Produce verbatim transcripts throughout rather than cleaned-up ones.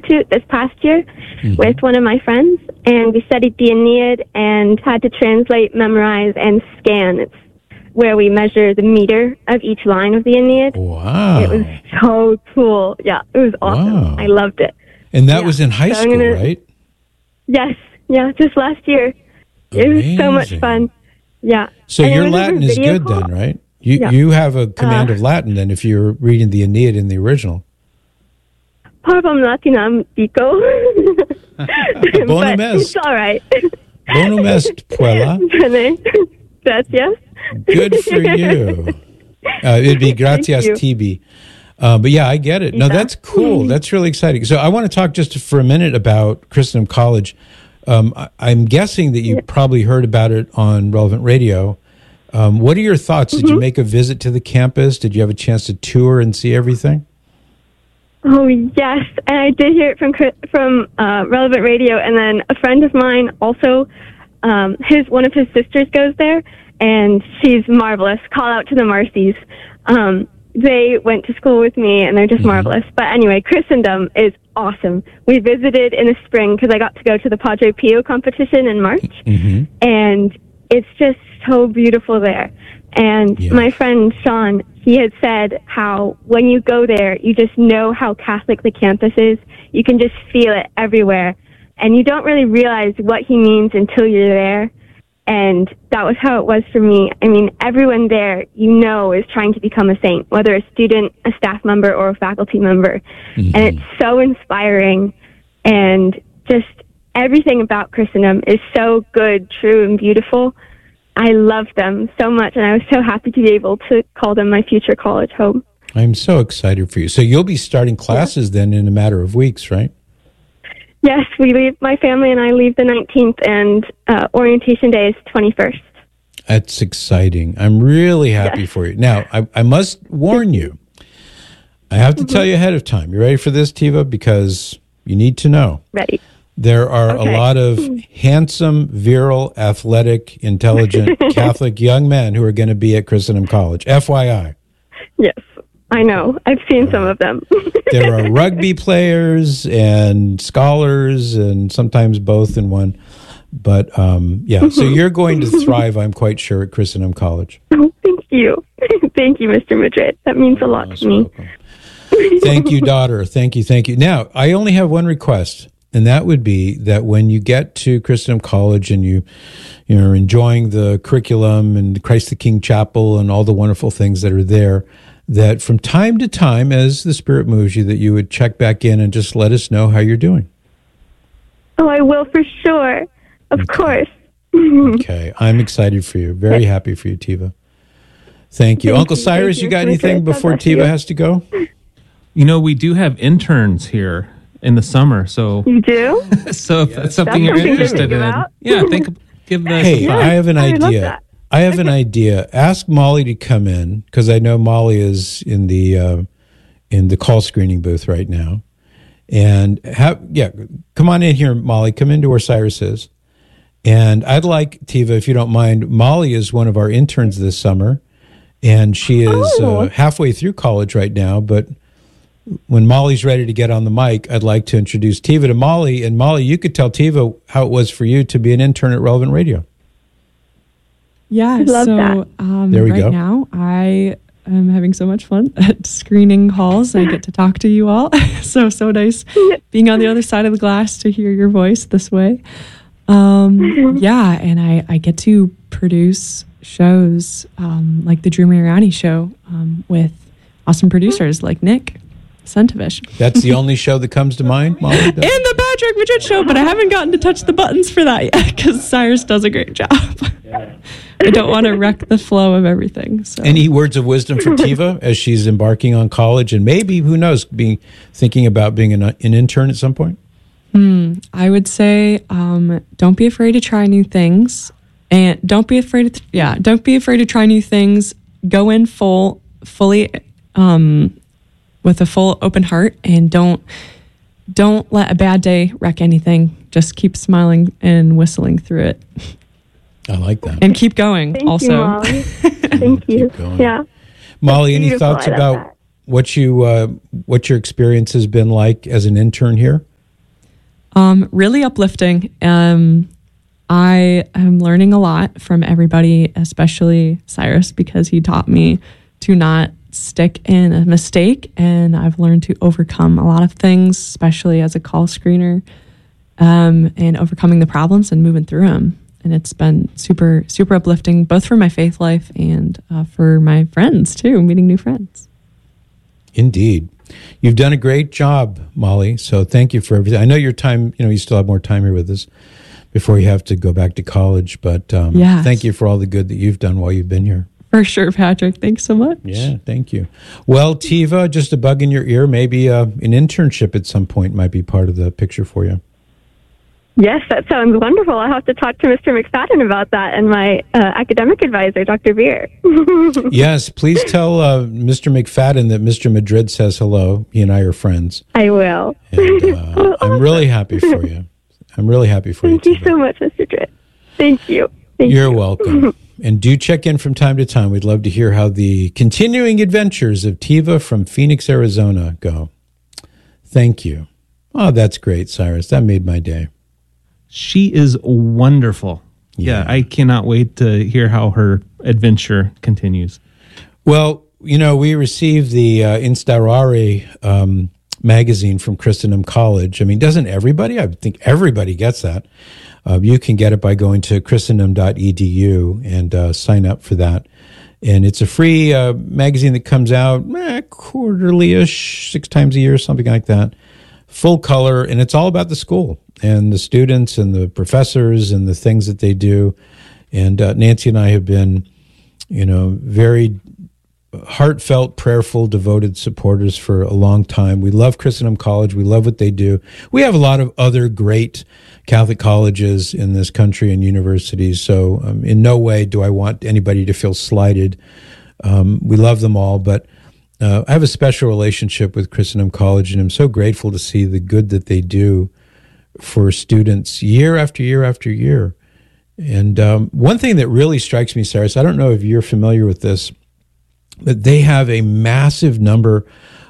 Institute this past year mm-hmm. with one of my friends, and we studied the Aeneid and had to translate, memorize, and scan. It's where we measure the meter of each line of the Aeneid. Wow. It was so cool. Yeah, it was awesome. Wow. I loved it. And that yeah. was in high so school, gonna, right? Yes. Yeah, just last year. Amazing. It was so much fun. Yeah. So and your Latin is good call. then, right? You yeah. you have a command uh, of Latin then if you're reading the Aeneid in the original. Parvam Latinam dico. Bonum but est. it's all right. Bonum est, puella. Gracias. Good for you. Uh, it'd be gratias tibi. Uh, but yeah, I get it. No, that's cool. That's really exciting. So I want to talk just for a minute about Christendom College. Um, I, I'm guessing that you yeah. probably heard about it on Relevant Radio. Um, what are your thoughts? Did mm-hmm. you make a visit to the campus? Did you have a chance to tour and see everything? Oh, yes. And I did hear it from from uh, Relevant Radio. And then a friend of mine also, um, his one of his sisters goes there, and she's marvelous. Call out to the Marcies. Um, they went to school with me, and they're just mm-hmm. marvelous. But anyway, Christendom is awesome. We visited in the spring because I got to go to the Padre Pio competition in March. Mm-hmm. And it's just so beautiful there. And yeah. my friend Sean, he had said how when you go there, you just know how Catholic the campus is. You can just feel it everywhere. And you don't really realize what he means until you're there. And that was how it was for me. I mean, everyone there, you know, is trying to become a saint, whether a student, a staff member, or a faculty member. Mm-hmm. And it's so inspiring. And just everything about Christendom is so good, true, and beautiful. I love them so much, and I was so happy to be able to call them my future college home. I'm so excited for you. So you'll be starting classes yeah. then in a matter of weeks, right? Yes, we leave. My family and I leave the nineteenth, and uh, orientation day is twenty-first. That's exciting. I'm really happy yes. for you. Now, I, I must warn you. I have to mm-hmm. tell you ahead of time. You ready for this, Tiva? Because you need to know. Ready. There are okay. a lot of handsome, virile, athletic, intelligent Catholic young men who are going to be at Christendom College. F Y I. Yes, I know. I've seen some of them. There are rugby players and scholars and sometimes both in one. But, um, yeah, so you're going to thrive, I'm quite sure, at Christendom College. Oh, thank you. Thank you, Mister Madrid. That means a lot to me. Welcome. Thank you, daughter. Thank you, thank you. Now, I only have one request. And that would be that when you get to Christendom College and you, you know, are enjoying the curriculum and Christ the King Chapel and all the wonderful things that are there, that from time to time, as the Spirit moves you, that you would check back in and just let us know how you're doing. Oh, I will for sure. Of okay. course. Okay. I'm excited for you. Very happy for you, Tiva. Thank you. Thank Uncle you. Cyrus, Thank you got you. anything before Tiva you. has to go? You know, we do have interns here in the summer, so you do. So if yeah, that's something that's you're something interested in, about. yeah, think give that. Hey, a I have an I idea. I have okay. an idea. Ask Molly to come in because I know Molly is in the uh, in the call screening booth right now, and have yeah, come on in here, Molly. Come into where Cyrus is, and I'd like Tiva, if you don't mind. Molly is one of our interns this summer, and she is oh. uh, halfway through college right now, but. When Molly's ready to get on the mic, I'd like to introduce Tiva to Molly. And Molly, you could tell Tiva how it was for you to be an intern at Relevant Radio. Yeah, I love so that. Um, there we right go. now I am having so much fun at screening calls. I get to talk to you all. so, so nice being on the other side of the glass to hear your voice this way. Um, yeah, and I, I get to produce shows um, like the Drew Mariani Show um, with awesome producers like Nick Sentovich. That's the only show that comes to mind, Molly? And the Patrick Madrid Show, but I haven't gotten to touch the buttons for that yet because Cyrus does a great job. I don't want to wreck the flow of everything. So. Any words of wisdom for Tiva as she's embarking on college and maybe, who knows, being thinking about being an, an intern at some point? Hmm. I would say um, don't be afraid to try new things. And don't be afraid to, yeah, don't be afraid to try new things. Go in full, fully... Um, with a full open heart, and don't don't let a bad day wreck anything. Just keep smiling and whistling through it. I like that. And keep going. Thank also, you, Molly. Thank you. Yeah, Molly, any thoughts about what you uh, what your experience has been like as an intern here Um, really uplifting. Um, I am learning a lot from everybody, especially Cyrus, because he taught me to not stick in a mistake, and I've learned to overcome a lot of things, especially as a call screener, um, and overcoming the problems and moving through them. And it's been super, super uplifting, both for my faith life and uh, for my friends too, meeting new friends. Indeed. You've done a great job, Molly. So thank you for everything. I know your time, you know, you still have more time here with us before you have to go back to college, but um, yes. Thank you for all the good that you've done while you've been here. For sure, Patrick. Thanks so much. Yeah, thank you. Well, Tiva, just a bug in your ear, maybe uh, an internship at some point might be part of the picture for you. Yes, that sounds wonderful. I'll have to talk to Mister McFadden about that and my uh, academic advisor, Doctor Beer. Yes, please tell uh, Mister McFadden that Mister Madrid says hello. He and I are friends. I will. And, uh, I'm really happy for you. I'm really happy for Thank you. Thank you so much, Mister Madrid. Thank you. Thank You're you. welcome. And do check in from time to time. We'd love to hear how the continuing adventures of Tiva from Phoenix, Arizona go. Thank you. Oh, that's great, Cyrus. That made my day. She is wonderful. Yeah. yeah, I cannot wait to hear how her adventure continues. Well, you know, we received the uh, Instaurare um, magazine from Christendom College. I mean, doesn't everybody? I think everybody gets that. Uh, you can get it by going to christendom dot e d u and uh, sign up for that. And it's a free uh, magazine that comes out eh, quarterly-ish, six times a year, something like that. Full color, and it's all about the school and the students and the professors and the things that they do. And uh, Nancy and I have been, you know, very heartfelt, prayerful, devoted supporters for a long time. We love Christendom College. We love what they do. We have a lot of other great Catholic colleges in this country and universities, so um, in no way do I want anybody to feel slighted. Um, we love them all, but Uh, I have a special relationship with Christendom College, and I'm so grateful to see the good that they do for students year after year after year. And um, one thing that really strikes me, Cyrus, I don't know if you're familiar with this, but they have a massive number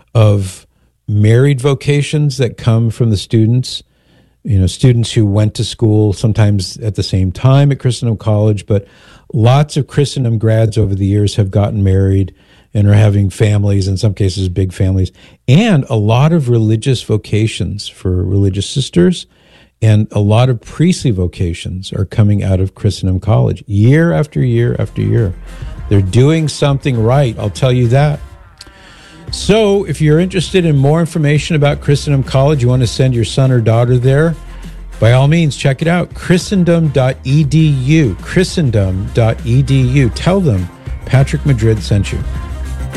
of married vocations that come from the students. You know, students who went to school sometimes at the same time at Christendom College, but lots of Christendom grads over the years have gotten married and are having families, in some cases big families, and a lot of religious vocations for religious sisters, and a lot of priestly vocations are coming out of Christendom College year after year after year. They're doing something right, I'll tell you that. So if you're interested in more information about Christendom College, you want to send your son or daughter there, by all means, check it out, christendom dot e d u, christendom dot e d u. Tell them Patrick Madrid sent you.